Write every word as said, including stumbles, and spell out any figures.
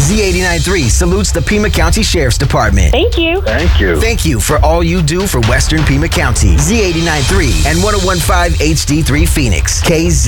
Z eighty-nine point three salutes the Pima County Sheriff's Department. Thank you. Thank you. Thank you for all you do for Western Pima County. Z eighty-nine point three and one oh one point five H D three Phoenix. K Z.